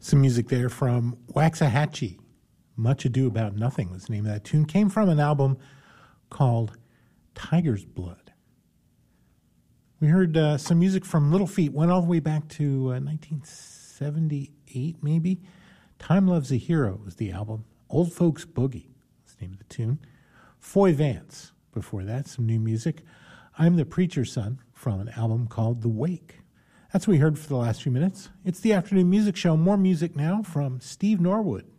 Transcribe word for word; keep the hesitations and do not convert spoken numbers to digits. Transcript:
Some music there from Waxahachie. Much Ado About Nothing was the name of that tune. Came from an album called Tiger's Blood. We heard uh, some music from Little Feat. Went all the way back to uh, nineteen seventy-eight, maybe. Time Loves a Hero was the album. Old Folks Boogie was the name of the tune. Foy Vance before that, some new music. I'm the Preacher's Son from an album called The Wake. That's what we heard for the last few minutes. It's the Afternoon Music Show. More music now from Steve Norwood.